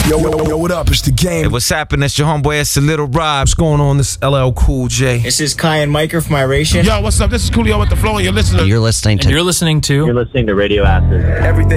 Yo, what up? It's the game. Hey, what's happening? It's your homeboy, it's a Little Rob. What's going on? This LL Cool J. This is Kai and Micah from Iration. Yo, what's up? This is Coolio with the Flow, and you're listening. You're listening to You're listening to You're listening to Radio Acid. Everything